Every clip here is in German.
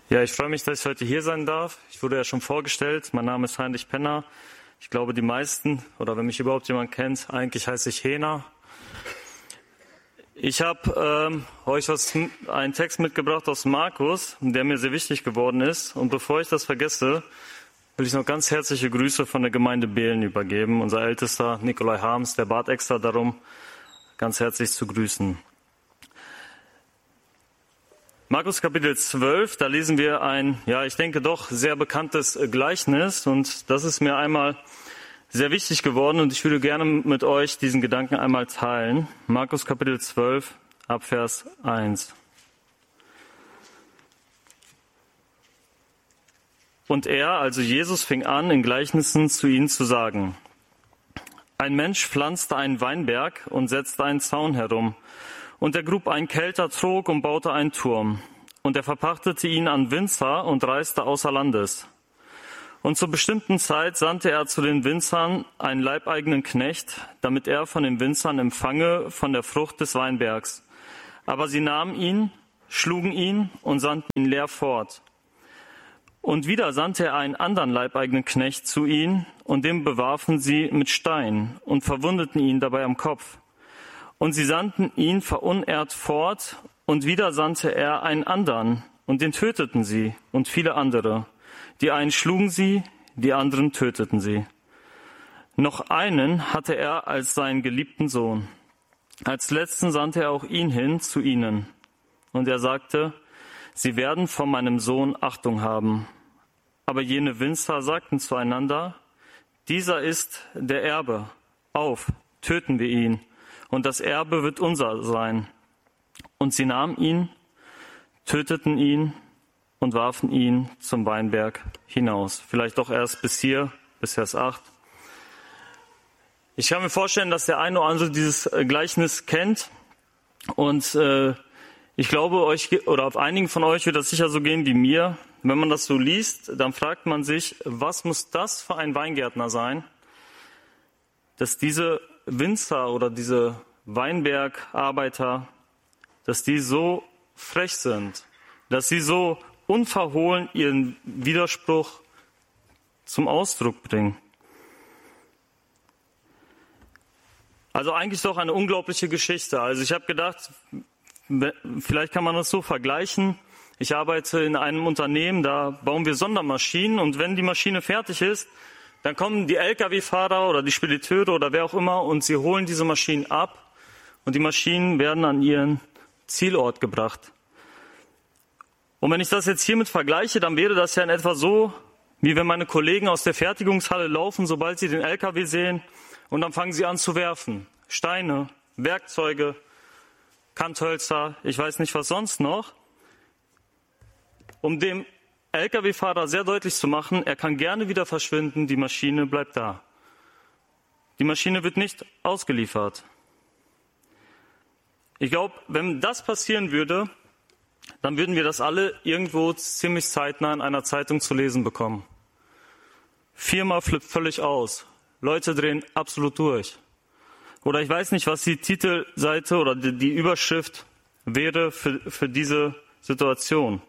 Ja, ich freue mich, dass ich heute hier sein darf. Ich wurde ja schon vorgestellt. Mein Name ist Heinrich Penner. Ich glaube, die meisten, oder wenn mich überhaupt jemand kennt, eigentlich heiße ich Hena. Ich habe euch einen Text mitgebracht aus Markus, der mir sehr wichtig geworden ist. Und bevor ich das vergesse, will ich noch ganz herzliche Grüße von der Gemeinde Behlen übergeben. Unser Ältester Nikolai Harms, der bat extra darum, ganz herzlich zu grüßen. Markus Kapitel 12, da lesen wir ein, ich denke doch sehr bekanntes Gleichnis, und das ist mir einmal sehr wichtig geworden und ich würde gerne mit euch diesen Gedanken einmal teilen. Markus Kapitel 12, ab Vers 1. Und er, also Jesus, fing an, in Gleichnissen zu ihnen zu sagen: Ein Mensch pflanzte einen Weinberg und setzte einen Zaun herum. Und er grub einen Kelter, trog und baute einen Turm. Und er verpachtete ihn an Winzer und reiste außer Landes. Und zur bestimmten Zeit sandte er zu den Winzern einen leibeigenen Knecht, damit er von den Winzern empfange von der Frucht des Weinbergs. Aber sie nahmen ihn, schlugen ihn und sandten ihn leer fort. Und wieder sandte er einen anderen leibeigenen Knecht zu ihnen, und den bewarfen sie mit Steinen und verwundeten ihn dabei am Kopf. Und sie sandten ihn verunehrt fort, und wieder sandte er einen anderen, und den töteten sie und viele andere. Die einen schlugen sie, die anderen töteten sie. Noch einen hatte er als seinen geliebten Sohn. Als letzten sandte er auch ihn hin zu ihnen. Und er sagte: Sie werden von meinem Sohn Achtung haben. Aber jene Winzer sagten zueinander: Dieser ist der Erbe. Auf, töten wir ihn. Und das Erbe wird unser sein. Und sie nahmen ihn, töteten ihn und warfen ihn zum Weinberg hinaus. Vielleicht doch erst bis hier, bis Vers 8. Ich kann mir vorstellen, dass der eine oder andere dieses Gleichnis kennt. Und ich glaube, euch oder auf einigen von euch wird das sicher so gehen wie mir. Wenn man das so liest, dann fragt man sich, was muss das für ein Weingärtner sein, dass diese Winzer oder diese Weinbergarbeiter, dass die so frech sind, dass sie so unverhohlen ihren Widerspruch zum Ausdruck bringen. Also eigentlich doch eine unglaubliche Geschichte. Also ich habe gedacht, vielleicht kann man das so vergleichen. Ich arbeite in einem Unternehmen, da bauen wir Sondermaschinen, und wenn die Maschine fertig ist, dann kommen die Lkw-Fahrer oder die Spediteure oder wer auch immer und sie holen diese Maschinen ab und die Maschinen werden an ihren Zielort gebracht. Und wenn ich das jetzt hiermit vergleiche, dann wäre das ja in etwa so, wie wenn meine Kollegen aus der Fertigungshalle laufen, sobald sie den Lkw sehen, und dann fangen sie an zu werfen. Steine, Werkzeuge, Kanthölzer, ich weiß nicht was sonst noch, um dem Lkw-Fahrer sehr deutlich zu machen, er kann gerne wieder verschwinden, die Maschine bleibt da. Die Maschine wird nicht ausgeliefert. Ich glaube, wenn das passieren würde, dann würden wir das alle irgendwo ziemlich zeitnah in einer Zeitung zu lesen bekommen. Firma flippt völlig aus. Leute drehen absolut durch. Oder ich weiß nicht, was die Titelseite oder die Überschrift wäre für diese Situation.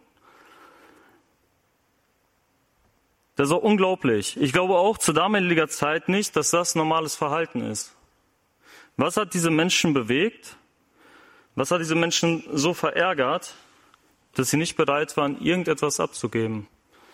Das ist auch unglaublich. Ich glaube auch zu damaliger Zeit nicht, dass das normales Verhalten ist. Was hat diese Menschen bewegt? Was hat diese Menschen so verärgert, dass sie nicht bereit waren, irgendetwas abzugeben?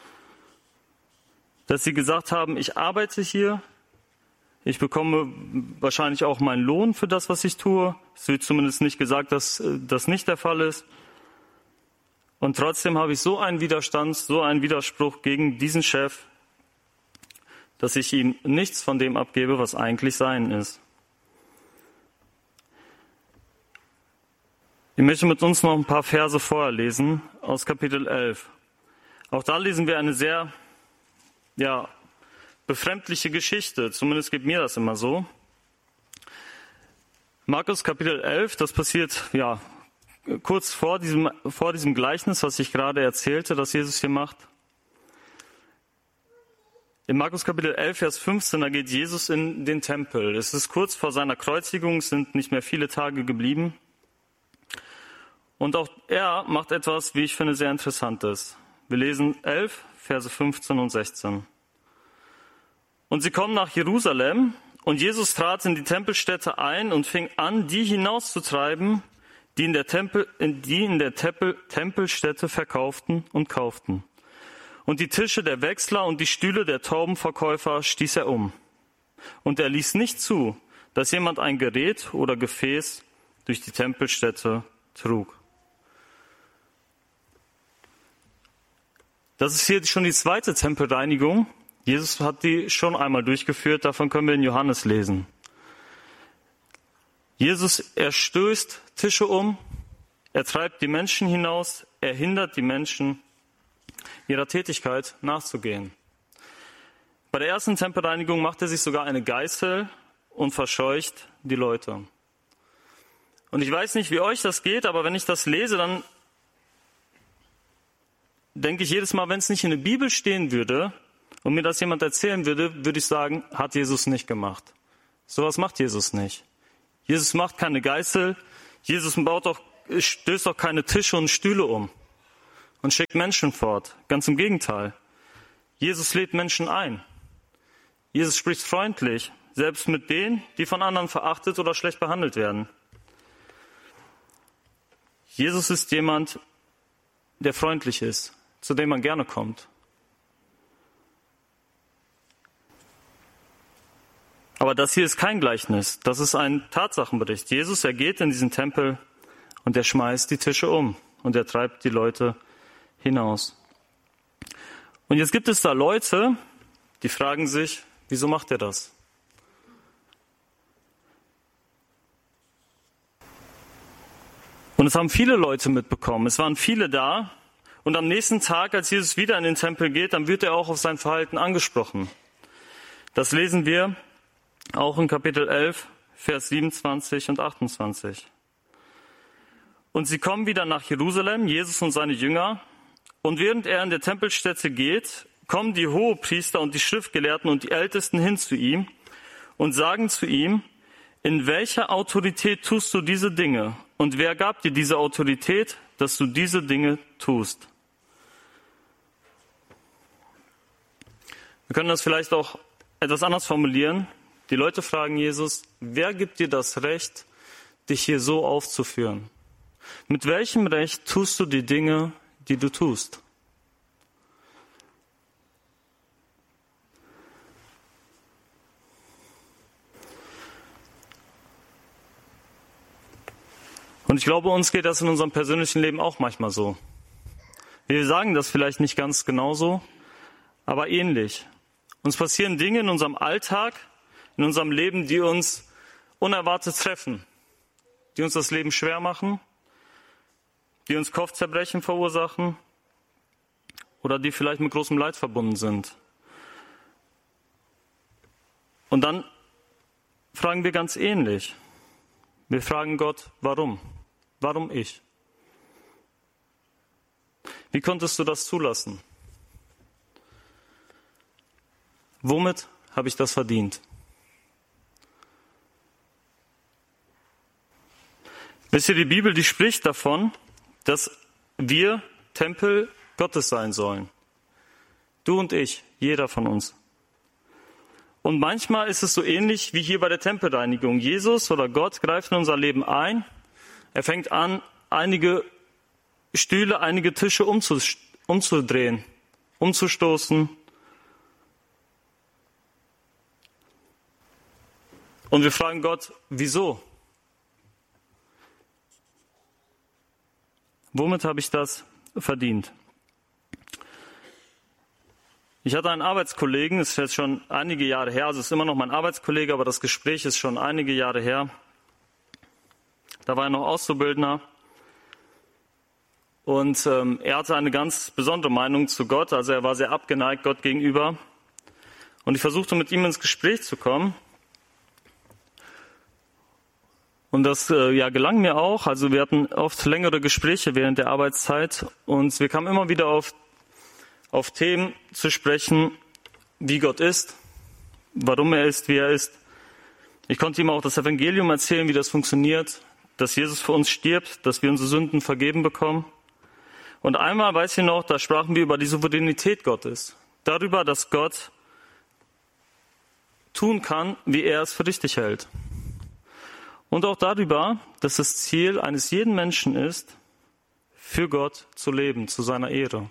Dass sie gesagt haben, ich arbeite hier, ich bekomme wahrscheinlich auch meinen Lohn für das, was ich tue. Es wird zumindest nicht gesagt, dass das nicht der Fall ist. Und trotzdem habe ich so einen Widerstand, so einen Widerspruch gegen diesen Chef, dass ich ihm nichts von dem abgebe, was eigentlich sein ist. Ich möchte mit uns noch ein paar Verse vorher lesen aus Kapitel 11. Auch da lesen wir eine sehr, befremdliche Geschichte. Zumindest geht mir das immer so. Markus Kapitel 11, das passiert, kurz vor diesem Gleichnis, was ich gerade erzählte, das Jesus hier macht. In Markus Kapitel 11, Vers 15, da geht Jesus in den Tempel. Es ist kurz vor seiner Kreuzigung, es sind nicht mehr viele Tage geblieben. Und auch er macht etwas, wie ich finde, sehr Interessantes. Wir lesen 11, Verse 15 und 16. Und sie kommen nach Jerusalem, und Jesus trat in die Tempelstätte ein und fing an, die hinauszutreiben, die in der Tempelstätte verkauften und kauften. Und die Tische der Wechsler und die Stühle der Taubenverkäufer stieß er um. Und er ließ nicht zu, dass jemand ein Gerät oder Gefäß durch die Tempelstätte trug. Das ist hier schon die zweite Tempelreinigung. Jesus hat die schon einmal durchgeführt, davon können wir in Johannes lesen. Jesus, er stößt Tische um, er treibt die Menschen hinaus, er hindert die Menschen, ihrer Tätigkeit nachzugehen. Bei der ersten Tempelreinigung macht er sich sogar eine Geißel und verscheucht die Leute. Und ich weiß nicht, wie euch das geht, aber wenn ich das lese, dann denke ich jedes Mal, wenn es nicht in der Bibel stehen würde und mir das jemand erzählen würde, würde ich sagen, hat Jesus nicht gemacht. Sowas macht Jesus nicht. Jesus macht keine Geißel, Jesus stößt auch keine Tische und Stühle um und schickt Menschen fort. Ganz im Gegenteil. Jesus lädt Menschen ein. Jesus spricht freundlich, selbst mit denen, die von anderen verachtet oder schlecht behandelt werden. Jesus ist jemand, der freundlich ist, zu dem man gerne kommt. Aber das hier ist kein Gleichnis, das ist ein Tatsachenbericht. Jesus, er geht in diesen Tempel und er schmeißt die Tische um und er treibt die Leute hinaus. Und jetzt gibt es da Leute, die fragen sich, wieso macht er das? Und es haben viele Leute mitbekommen, es waren viele da. Und am nächsten Tag, als Jesus wieder in den Tempel geht, dann wird er auch auf sein Verhalten angesprochen. Das lesen wir auch in Kapitel 11, Vers 27 und 28. Und sie kommen wieder nach Jerusalem, Jesus und seine Jünger. Und während er in der Tempelstätte geht, kommen die Hohepriester und die Schriftgelehrten und die Ältesten hin zu ihm und sagen zu ihm, in welcher Autorität tust du diese Dinge? Und wer gab dir diese Autorität, dass du diese Dinge tust? Wir können das vielleicht auch etwas anders formulieren. Die Leute fragen Jesus, wer gibt dir das Recht, dich hier so aufzuführen? Mit welchem Recht tust du die Dinge, die du tust? Und ich glaube, uns geht das in unserem persönlichen Leben auch manchmal so. Wir sagen das vielleicht nicht ganz genauso, aber ähnlich. Uns passieren Dinge in unserem Alltag, in unserem Leben, die uns unerwartet treffen, die uns das Leben schwer machen, die uns Kopfzerbrechen verursachen oder die vielleicht mit großem Leid verbunden sind. Und dann fragen wir ganz ähnlich. Wir fragen Gott, warum? Warum ich? Wie konntest du das zulassen? Womit habe ich das verdient? Wisst ihr, die Bibel, die spricht davon, dass wir Tempel Gottes sein sollen. Du und ich, jeder von uns. Und manchmal ist es so ähnlich wie hier bei der Tempelreinigung. Jesus oder Gott greift in unser Leben ein. Er fängt an, einige Stühle, einige Tische umzudrehen, umzustoßen. Und wir fragen Gott, wieso? Womit habe ich das verdient? Ich hatte einen Arbeitskollegen, das ist jetzt schon einige Jahre her, also es ist immer noch mein Arbeitskollege, aber das Gespräch ist schon einige Jahre her. Da war er noch Auszubildender und er hatte eine ganz besondere Meinung zu Gott, also er war sehr abgeneigt Gott gegenüber. Und ich versuchte mit ihm ins Gespräch zu kommen. Und das gelang mir auch, also wir hatten oft längere Gespräche während der Arbeitszeit und wir kamen immer wieder auf Themen zu sprechen, wie Gott ist, warum er ist, wie er ist. Ich konnte ihm auch das Evangelium erzählen, wie das funktioniert, dass Jesus für uns stirbt, dass wir unsere Sünden vergeben bekommen. Und einmal, weiß ich noch, da sprachen wir über die Souveränität Gottes. Darüber, dass Gott tun kann, wie er es für richtig hält. Und auch darüber, dass das Ziel eines jeden Menschen ist, für Gott zu leben, zu seiner Ehre.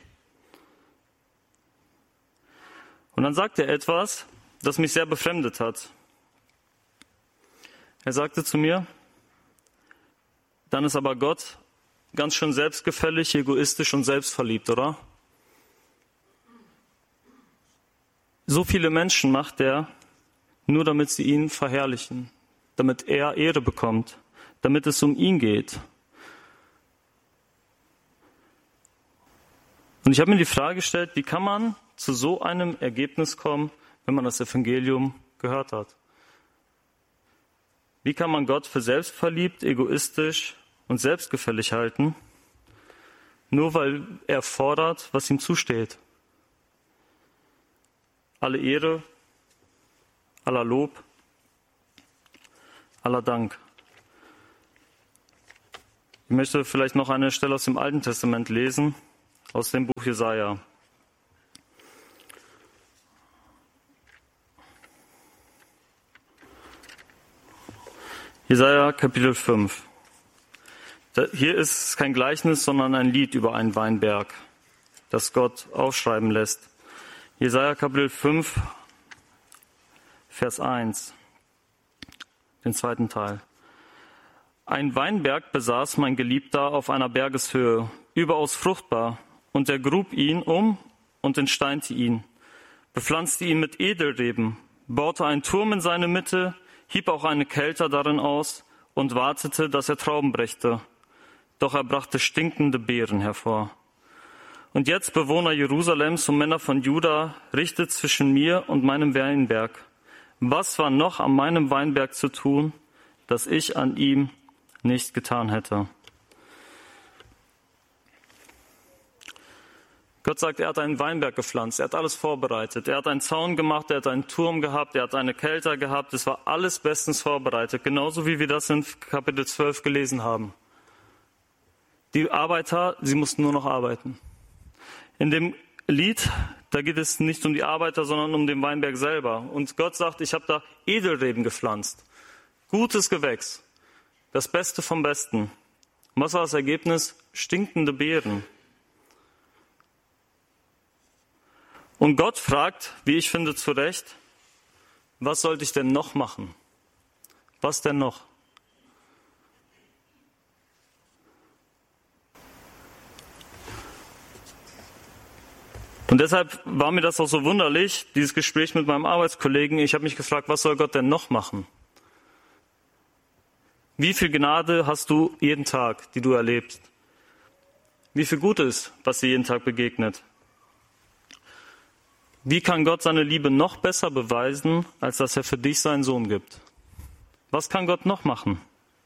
Und dann sagt er etwas, das mich sehr befremdet hat. Er sagte zu mir, dann ist aber Gott ganz schön selbstgefällig, egoistisch und selbstverliebt, oder? So viele Menschen macht er, nur damit sie ihn verherrlichen, damit er Ehre bekommt, damit es um ihn geht. Und ich habe mir die Frage gestellt, wie kann man zu so einem Ergebnis kommen, wenn man das Evangelium gehört hat? Wie kann man Gott für selbstverliebt, egoistisch und selbstgefällig halten, nur weil er fordert, was ihm zusteht? Alle Ehre, aller Lob, aller Dank. Ich möchte vielleicht noch eine Stelle aus dem Alten Testament lesen, aus dem Buch Jesaja. Jesaja Kapitel 5. Hier ist kein Gleichnis, sondern ein Lied über einen Weinberg, das Gott aufschreiben lässt. Jesaja Kapitel 5, Vers 1, den zweiten Teil. Ein Weinberg besaß mein Geliebter auf einer Bergeshöhe, überaus fruchtbar, und er grub ihn um und entsteinte ihn, bepflanzte ihn mit Edelreben, baute einen Turm in seine Mitte, hieb auch eine Kelter darin aus und wartete, dass er Trauben brächte. Doch er brachte stinkende Beeren hervor. Und jetzt, Bewohner Jerusalems und Männer von Juda, richtet zwischen mir und meinem Weinberg. Was war noch an meinem Weinberg zu tun, das ich an ihm nicht getan hätte? Gott sagt, er hat einen Weinberg gepflanzt, er hat alles vorbereitet. Er hat einen Zaun gemacht, er hat einen Turm gehabt, er hat eine Kelter gehabt. Es war alles bestens vorbereitet, genauso wie wir das in Kapitel 12 gelesen haben. Die Arbeiter, sie mussten nur noch arbeiten. In dem Lied, da geht es nicht um die Arbeiter, sondern um den Weinberg selber. Und Gott sagt, ich habe da Edelreben gepflanzt. Gutes Gewächs. Das Beste vom Besten. Und was war das Ergebnis? Stinkende Beeren. Und Gott fragt, wie ich finde, zu Recht, was sollte ich denn noch machen? Was denn noch? Und deshalb war mir das auch so wunderlich, dieses Gespräch mit meinem Arbeitskollegen. Ich habe mich gefragt, was soll Gott denn noch machen? Wie viel Gnade hast du jeden Tag, die du erlebst? Wie viel Gutes, was dir jeden Tag begegnet? Wie kann Gott seine Liebe noch besser beweisen, als dass er für dich seinen Sohn gibt? Was kann Gott noch machen?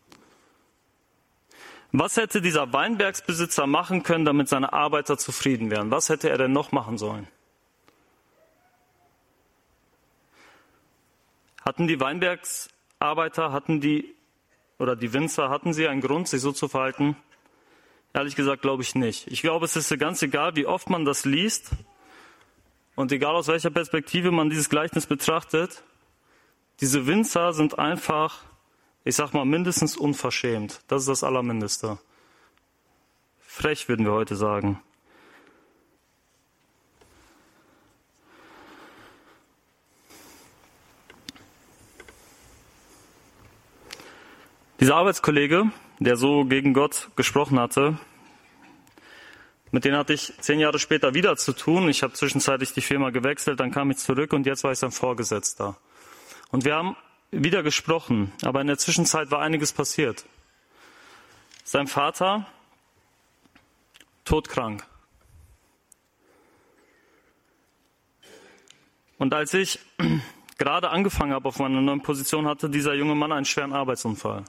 Was hätte dieser Weinbergsbesitzer machen können, damit seine Arbeiter zufrieden wären? Was hätte er denn noch machen sollen? Hatten die Weinbergsarbeiter, die Winzer, hatten sie einen Grund, sich so zu verhalten? Ehrlich gesagt, glaube ich nicht. Ich glaube, es ist ganz egal, wie oft man das liest und egal aus welcher Perspektive man dieses Gleichnis betrachtet, diese Winzer sind einfach, ich sag mal, mindestens unverschämt. Das ist das Allermindeste. Frech, würden wir heute sagen. Dieser Arbeitskollege, der so gegen Gott gesprochen hatte, mit dem hatte ich 10 Jahre später wieder zu tun. Ich habe zwischenzeitlich die Firma gewechselt, dann kam ich zurück und jetzt war ich sein Vorgesetzter. Und wir haben wieder gesprochen, aber in der Zwischenzeit war einiges passiert. Sein Vater, todkrank. Und als ich gerade angefangen habe auf meiner neuen Position, hatte dieser junge Mann einen schweren Arbeitsunfall.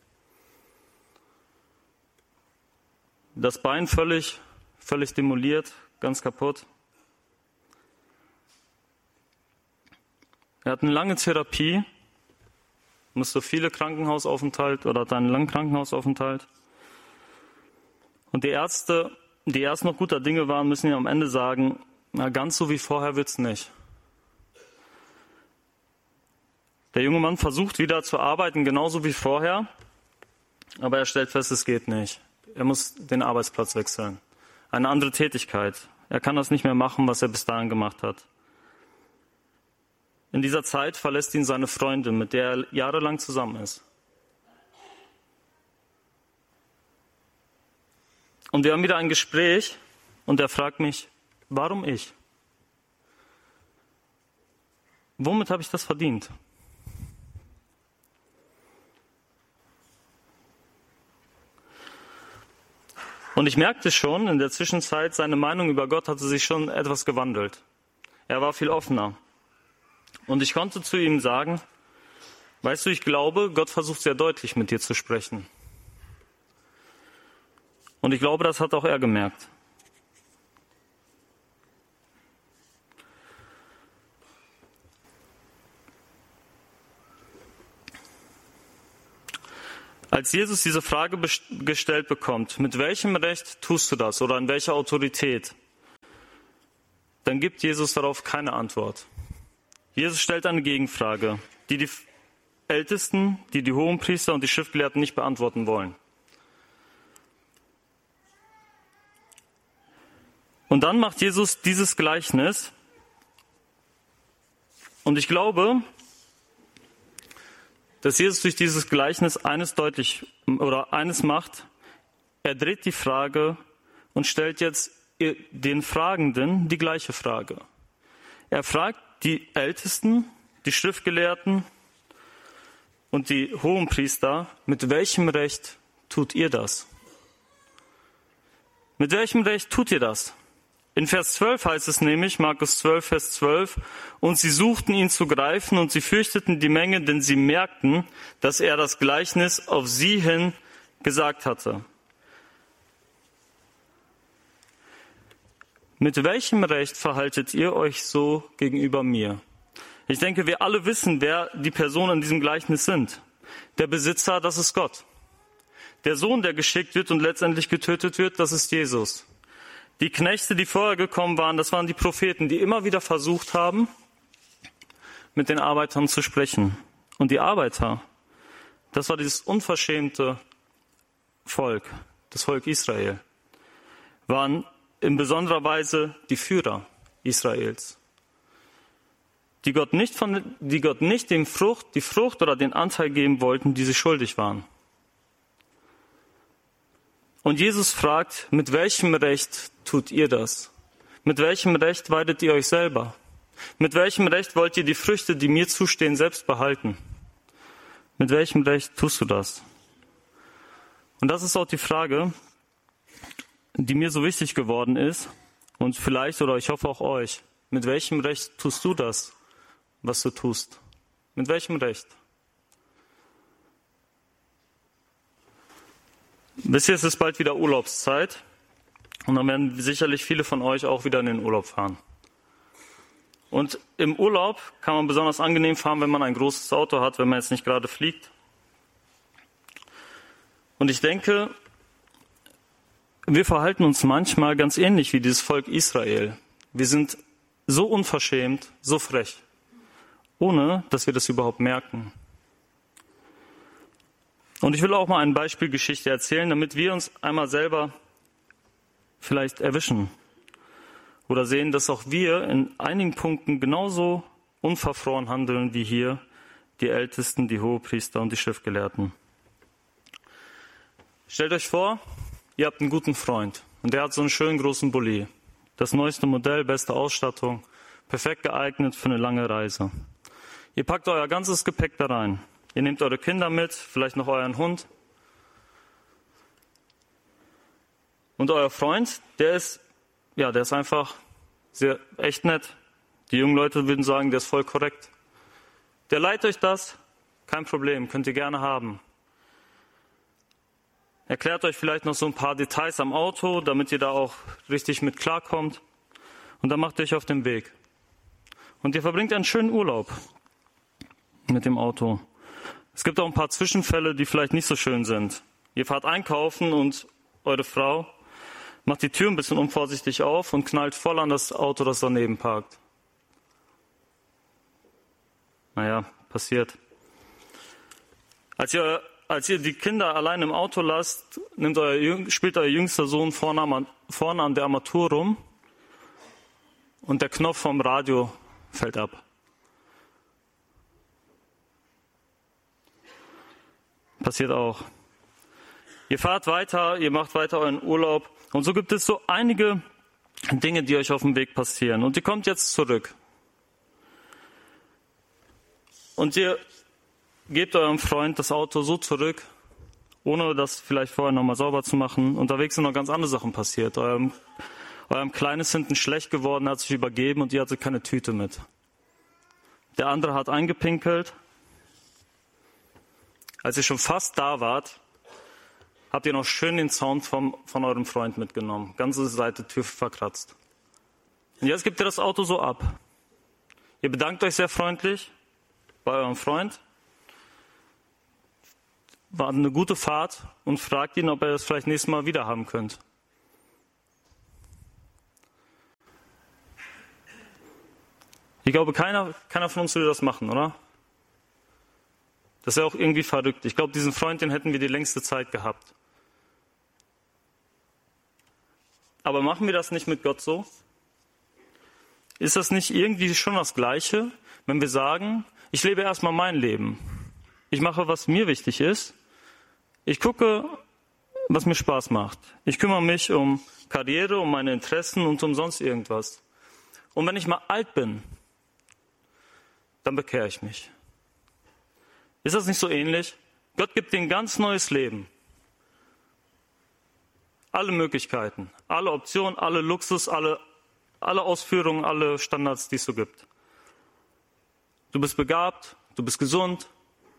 Das Bein völlig demoliert, ganz kaputt. Er hat eine lange Therapie, musste viele Krankenhausaufenthalte oder hat einen langen Krankenhausaufenthalt. Und die Ärzte die erst noch guter Dinge waren, müssen ja am Ende sagen, na, ganz so wie vorher wird's nicht. Der junge Mann versucht wieder zu arbeiten, genauso wie vorher, aber er stellt fest, es geht nicht. Er muss den Arbeitsplatz wechseln. Eine andere Tätigkeit. Er kann das nicht mehr machen, was er bis dahin gemacht hat. In dieser Zeit verlässt ihn seine Freundin, mit der er jahrelang zusammen ist. Und wir haben wieder ein Gespräch und er fragt mich, warum ich? Womit habe ich das verdient? Und ich merkte schon, in der Zwischenzeit, seine Meinung über Gott hatte sich schon etwas gewandelt. Er war viel offener. Und ich konnte zu ihm sagen, weißt du, ich glaube, Gott versucht sehr deutlich mit dir zu sprechen. Und ich glaube, das hat auch er gemerkt. Als Jesus diese Frage gestellt bekommt, mit welchem Recht tust du das oder in welcher Autorität, dann gibt Jesus darauf keine Antwort. Jesus stellt eine Gegenfrage, die die Ältesten, die Hohenpriester und die Schriftgelehrten nicht beantworten wollen. Und dann macht Jesus dieses Gleichnis. Und ich glaube, dass Jesus durch dieses Gleichnis eines macht. Er dreht die Frage und stellt jetzt den Fragenden die gleiche Frage. Er fragt die Ältesten, die Schriftgelehrten und die Hohenpriester, mit welchem Recht tut ihr das? Mit welchem Recht tut ihr das? In Vers 12 heißt es nämlich, Markus 12, Vers 12, und sie suchten ihn zu greifen und sie fürchteten die Menge, denn sie merkten, dass er das Gleichnis auf sie hin gesagt hatte. Mit welchem Recht verhaltet ihr euch so gegenüber mir? Ich denke, wir alle wissen, wer die Personen in diesem Gleichnis sind. Der Besitzer, das ist Gott. Der Sohn, der geschickt wird und letztendlich getötet wird, das ist Jesus. Die Knechte, die vorher gekommen waren, das waren die Propheten, die immer wieder versucht haben, mit den Arbeitern zu sprechen. Und die Arbeiter, das war dieses unverschämte Volk, das Volk Israel, waren in besonderer Weise die Führer Israels, die Gott nicht die Frucht oder den Anteil geben wollten, die sie schuldig waren. Und Jesus fragt, mit welchem Recht tut ihr das? Mit welchem Recht weidet ihr euch selber? Mit welchem Recht wollt ihr die Früchte, die mir zustehen, selbst behalten? Mit welchem Recht tust du das? Und das ist auch die Frage, die mir so wichtig geworden ist und vielleicht, oder ich hoffe auch euch, mit welchem Recht tust du das, was du tust? Mit welchem Recht? Wisst ihr, es ist bald wieder Urlaubszeit und dann werden sicherlich viele von euch auch wieder in den Urlaub fahren. Und im Urlaub kann man besonders angenehm fahren, wenn man ein großes Auto hat, wenn man jetzt nicht gerade fliegt. Und ich denke, wir verhalten uns manchmal ganz ähnlich wie dieses Volk Israel. Wir sind so unverschämt, so frech, ohne dass wir das überhaupt merken. Und ich will auch mal eine Beispielgeschichte erzählen, damit wir uns einmal selber vielleicht erwischen oder sehen, dass auch wir in einigen Punkten genauso unverfroren handeln wie hier die Ältesten, die Hohepriester und die Schriftgelehrten. Stellt euch vor, ihr habt einen guten Freund und der hat so einen schönen großen Bulli. Das neueste Modell, beste Ausstattung, perfekt geeignet für eine lange Reise. Ihr packt euer ganzes Gepäck da rein. Ihr nehmt eure Kinder mit, vielleicht noch euren Hund. Und euer Freund, der ist einfach echt nett. Die jungen Leute würden sagen, der ist voll korrekt. Der leiht euch das, kein Problem, könnt ihr gerne haben. Erklärt euch vielleicht noch so ein paar Details am Auto, damit ihr da auch richtig mit klarkommt. Und dann macht ihr euch auf den Weg. Und ihr verbringt einen schönen Urlaub mit dem Auto. Es gibt auch ein paar Zwischenfälle, die vielleicht nicht so schön sind. Ihr fahrt einkaufen und eure Frau macht die Tür ein bisschen unvorsichtig auf und knallt voll an das Auto, das daneben parkt. Naja, passiert. Als ihr die Kinder allein im Auto lasst, spielt euer jüngster Sohn vorne an der Armatur rum und der Knopf vom Radio fällt ab. Passiert auch. Ihr fahrt weiter, ihr macht weiter euren Urlaub und so gibt es so einige Dinge, die euch auf dem Weg passieren. Und ihr kommt jetzt zurück. Und ihr gebt eurem Freund das Auto so zurück, ohne das vielleicht vorher nochmal sauber zu machen. Unterwegs sind noch ganz andere Sachen passiert. Eurem Kleinen ist hinten schlecht geworden, hat sich übergeben und ihr hattet keine Tüte mit. Der andere hat eingepinkelt. Als ihr schon fast da wart, habt ihr noch schön den Zaun von eurem Freund mitgenommen. Ganze Seite Tür verkratzt. Und jetzt gebt ihr das Auto so ab. Ihr bedankt euch sehr freundlich bei eurem Freund. War eine gute Fahrt und fragt ihn, ob er das vielleicht nächstes Mal wieder haben könnt. Ich glaube, keiner von uns würde das machen, oder? Das ist ja auch irgendwie verrückt. Ich glaube, diesen Freund, den hätten wir die längste Zeit gehabt. Aber machen wir das nicht mit Gott so? Ist das nicht irgendwie schon das Gleiche, wenn wir sagen, ich lebe erstmal mein Leben. Ich mache, was mir wichtig ist. Ich gucke, was mir Spaß macht. Ich kümmere mich um Karriere, um meine Interessen und um sonst irgendwas. Und wenn ich mal alt bin, dann bekehre ich mich. Ist das nicht so ähnlich? Gott gibt dir ein ganz neues Leben. Alle Möglichkeiten, alle Optionen, alle Luxus, alle Ausführungen, alle Standards, die es so gibt. Du bist begabt, du bist gesund,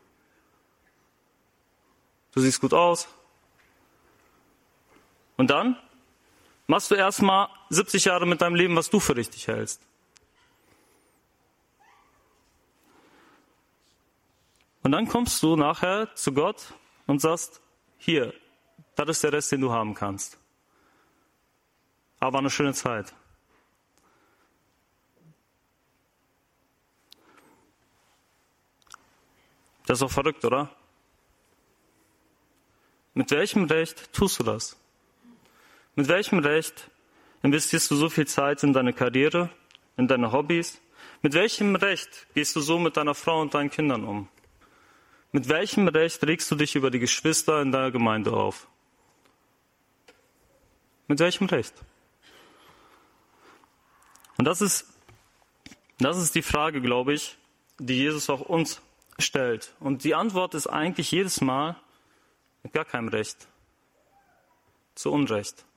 du siehst gut aus. Und dann machst du erstmal 70 Jahre mit deinem Leben, was du für richtig hältst. Und dann kommst du nachher zu Gott und sagst, hier, das ist der Rest, den du haben kannst. Aber war eine schöne Zeit. Das ist doch verrückt, oder? Mit welchem Recht tust du das? Mit welchem Recht investierst du so viel Zeit in deine Karriere, in deine Hobbys? Mit welchem Recht gehst du so mit deiner Frau und deinen Kindern um? Mit welchem Recht regst du dich über die Geschwister in deiner Gemeinde auf? Mit welchem Recht? Und das ist die Frage, glaube ich, die Jesus auch uns stellt. Und die Antwort ist eigentlich jedes Mal mit gar keinem Recht. Zu Unrecht.